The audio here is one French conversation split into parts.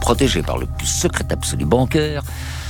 Protégé par le plus secret absolu bancaire,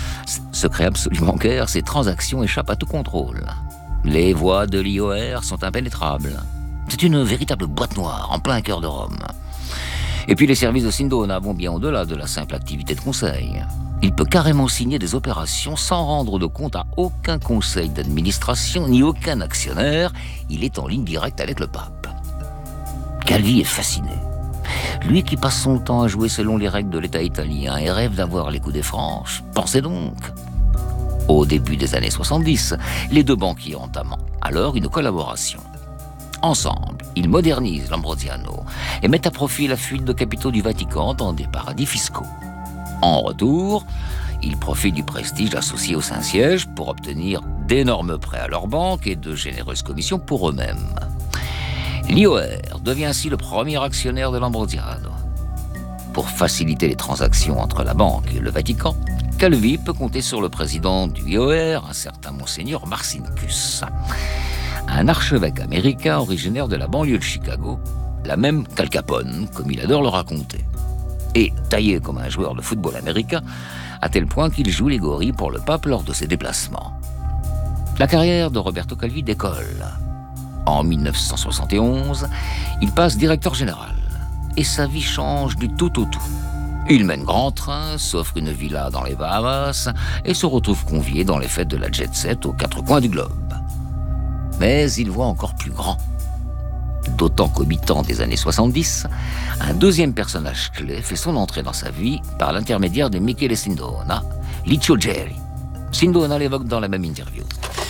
ces transactions échappent à tout contrôle. Les voies de l'IOR sont impénétrables. C'est une véritable boîte noire en plein cœur de Rome. Et puis les services de Sindona vont bien au-delà de la simple activité de conseil. Il peut carrément signer des opérations sans rendre de compte à aucun conseil d'administration ni aucun actionnaire. Il est en ligne directe avec le pape. Calvi est fasciné. Lui qui passe son temps à jouer selon les règles de l'État italien et rêve d'avoir les coudées franches, pensez donc. Au début des années 70, les deux banquiers entament alors une collaboration. Ensemble, ils modernisent l'Ambrosiano et mettent à profit la fuite de capitaux du Vatican dans des paradis fiscaux. En retour, ils profitent du prestige associé au Saint-Siège pour obtenir d'énormes prêts à leur banque et de généreuses commissions pour eux-mêmes. L'IOR devient ainsi le premier actionnaire de l'Ambrosiano. Pour faciliter les transactions entre la banque et le Vatican, Calvi peut compter sur le président du IOR, un certain Monseigneur Marcinkus, un archevêque américain originaire de la banlieue de Chicago, la même qu'Al Capone, comme il adore le raconter. Et taillé comme un joueur de football américain, à tel point qu'il joue les gorilles pour le pape lors de ses déplacements. La carrière de Roberto Calvi décolle. En 1971, il passe directeur général et sa vie change du tout au tout. Il mène grand train, s'offre une villa dans les Bahamas et se retrouve convié dans les fêtes de la jet set aux quatre coins du globe. Mais il voit encore plus grand. D'autant qu'au mi-temps des années 70, un deuxième personnage clé fait son entrée dans sa vie par l'intermédiaire de Michele Sindona, Licio Gelli. Sindona l'évoque dans la même interview.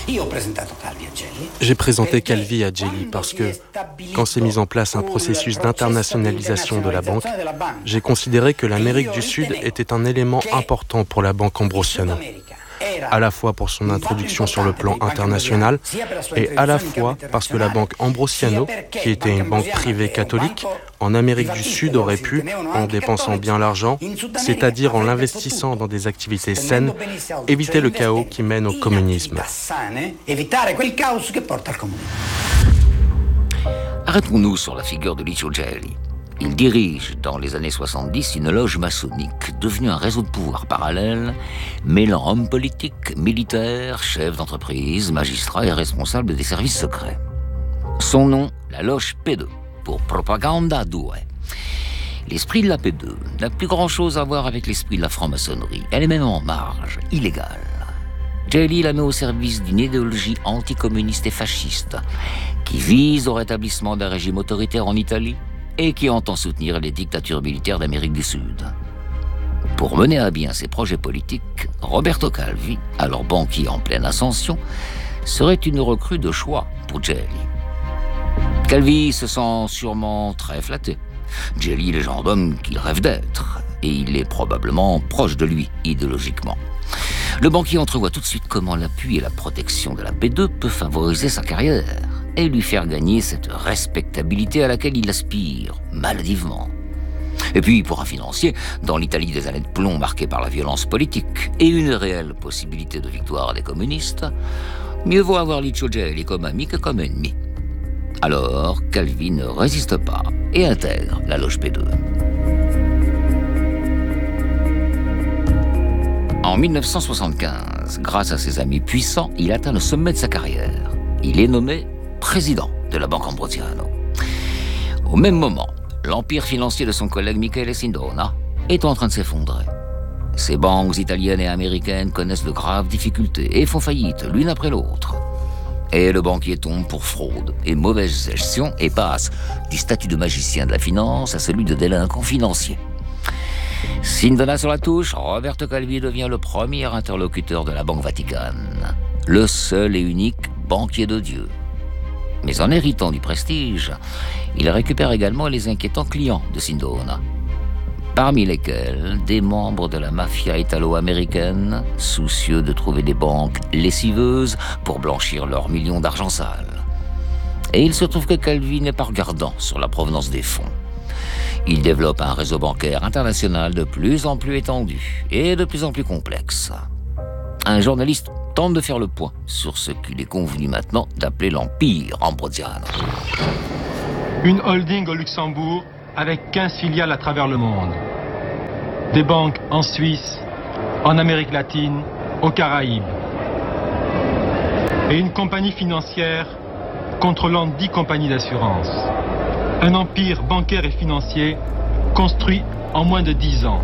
J'ai présenté Calvi à Gelli parce que, quand s'est mis en place un processus d'internationalisation de la banque, j'ai considéré que l'Amérique du Sud était un élément important pour la banque Ambrosiano, à la fois pour son introduction sur le plan international et à la fois parce que la banque Ambrosiano, qui était une banque privée catholique, en Amérique du Sud aurait pu, en dépensant bien l'argent, c'est-à-dire en l'investissant dans des activités saines, éviter le chaos qui mène au communisme. Arrêtons-nous sur la figure de Licio Gelli. Il dirige dans les années 70 une loge maçonnique devenue un réseau de pouvoir parallèle, mêlant hommes politiques, militaires, chefs d'entreprise, magistrats et responsables des services secrets. Son nom, la loge P2, pour Propaganda 2. L'esprit de la P2 n'a plus grand-chose à voir avec l'esprit de la franc-maçonnerie. Elle est même en marge, illégale. Gelli la met au service d'une idéologie anticommuniste et fasciste qui vise au rétablissement d'un régime autoritaire en Italie et qui entend soutenir les dictatures militaires d'Amérique du Sud. Pour mener à bien ses projets politiques, Roberto Calvi, alors banquier en pleine ascension, serait une recrue de choix pour Gelli. Calvi se sent sûrement très flatté. Gelli est le genre d'homme qu'il rêve d'être, et il est probablement proche de lui, idéologiquement. Le banquier entrevoit tout de suite comment l'appui et la protection de la P2 peut favoriser sa carrière et lui faire gagner cette respectabilité à laquelle il aspire, maladivement. Et puis, pour un financier, dans l'Italie des années de plomb marquée par la violence politique et une réelle possibilité de victoire des communistes, mieux vaut avoir Licio Gelli comme ami que comme ennemi. Alors, Calvi ne résiste pas et intègre la loge P2. En 1975, grâce à ses amis puissants, il atteint le sommet de sa carrière. Il est nommé président de la Banque Ambrosiano. Au même moment, l'empire financier de son collègue Michele Sindona est en train de s'effondrer. Ces banques italiennes et américaines connaissent de graves difficultés et font faillite l'une après l'autre. Et le banquier tombe pour fraude et mauvaise gestion et passe du statut de magicien de la finance à celui de délinquant financier. Sindona sur la touche, Roberto Calvi devient le premier interlocuteur de la Banque Vaticane, le seul et unique banquier de Dieu. Mais en héritant du prestige, il récupère également les inquiétants clients de Sindona, parmi lesquels des membres de la mafia italo-américaine, soucieux de trouver des banques lessiveuses pour blanchir leurs millions d'argent sale. Et il se trouve que Calvi n'est pas regardant sur la provenance des fonds. Il développe un réseau bancaire international de plus en plus étendu et de plus en plus complexe. Un journaliste tente de faire le point sur ce qu'il est convenu maintenant d'appeler l'Empire Ambrosiano. Une holding au Luxembourg avec 15 filiales à travers le monde. des banques en Suisse, en Amérique latine, aux Caraïbes. Et une compagnie financière contrôlant 10 compagnies d'assurance. Un empire bancaire et financier construit en moins de 10 ans.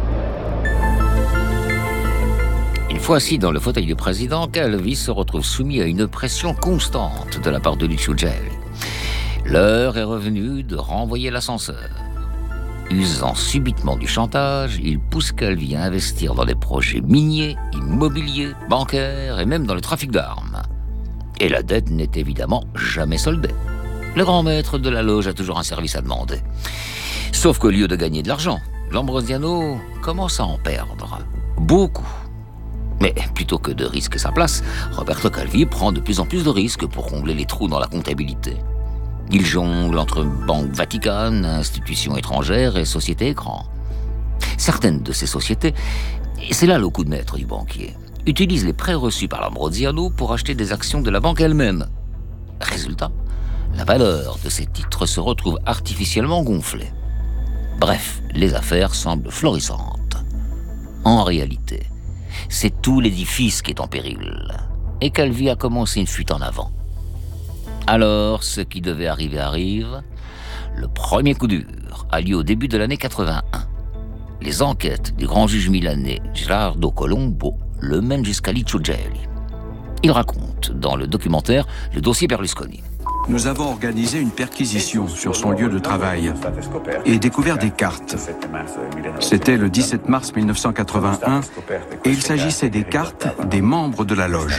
Une fois assis dans le fauteuil du président, Calvi se retrouve soumis à une pression constante de la part de Licio Gelli. L'heure est revenue de renvoyer l'ascenseur. Usant subitement du chantage, il pousse Calvi à investir dans des projets miniers, immobiliers, bancaires et même dans le trafic d'armes. Et la dette n'est évidemment jamais soldée. Le grand maître de la loge a toujours un service à demander. Sauf qu'au lieu de gagner de l'argent, Lambrosiano commence à en perdre. Beaucoup. Mais plutôt que de risquer sa place, Roberto Calvi prend de plus en plus de risques pour combler les trous dans la comptabilité. Il jongle entre banques vaticanes, institutions étrangères et sociétés écrans. Certaines de ces sociétés, et c'est là le coup de maître du banquier, utilisent les prêts reçus par Lambrosiano pour acheter des actions de la banque elle-même. Résultat, la valeur de ces titres se retrouve artificiellement gonflée. Bref, les affaires semblent florissantes. En réalité, c'est tout l'édifice qui est en péril. Et Calvi a commencé une fuite en avant. Alors, ce qui devait arriver arrive. Le premier coup dur a lieu au début de l'année 81. Les enquêtes du grand juge milanais Gerardo Colombo le mènent jusqu'à Licio Gelli. Il raconte dans le documentaire le dossier Berlusconi. Nous avons organisé une perquisition sur son lieu de travail et découvert des cartes. C'était le 17 mars 1981 et il s'agissait des cartes des membres de la loge.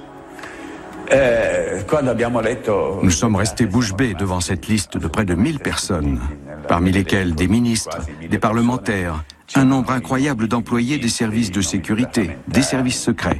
Nous sommes restés bouche bée devant cette liste de près de 1000 personnes, parmi lesquelles des ministres, des parlementaires, un nombre incroyable d'employés des services de sécurité, des services secrets.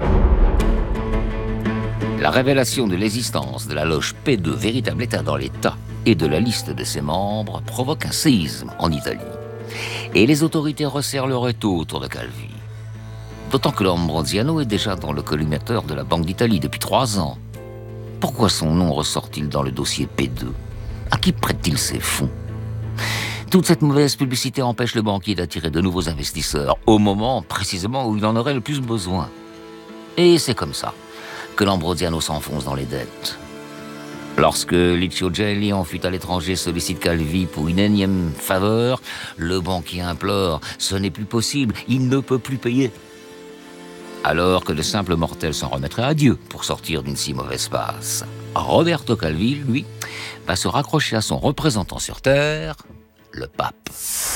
La révélation de l'existence de la loge P2, véritable état dans l'état, et de la liste de ses membres provoque un séisme en Italie. Et les autorités resserrent leur étau autour de Calvi. D'autant que Lambrosiano est déjà dans le collimateur de la Banque d'Italie depuis 3 ans. Pourquoi son nom ressort-il dans le dossier P2 ? À qui prête-t-il ses fonds ? Toute cette mauvaise publicité empêche le banquier d'attirer de nouveaux investisseurs, au moment précisément où il en aurait le plus besoin. Et c'est comme ça que Lambrosiano s'enfonce dans les dettes. Lorsque Licio Gelli, en fuite à l'étranger, sollicite Calvi pour une énième faveur, le banquier implore « Ce n'est plus possible, il ne peut plus payer ». Alors que de simples mortels s'en remettraient à Dieu pour sortir d'une si mauvaise passe, Roberto Calvi, lui, va se raccrocher à son représentant sur Terre, le pape.